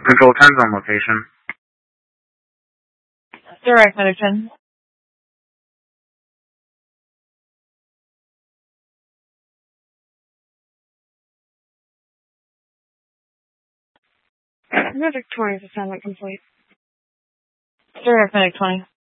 Control time zone location. Direct Medic 10. Victoria's assignment complete. Direct Medic 20.